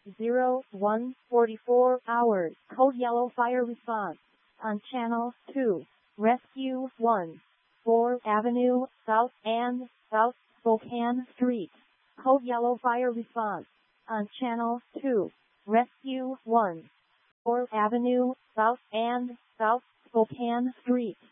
0144 hours. Code Yellow Fire response on Channel 2. Rescue 1. 4 Avenue South and South Spokane Street. Code Yellow Fire response on Channel 2. Rescue 1. 4 Avenue South and South Spokane Street.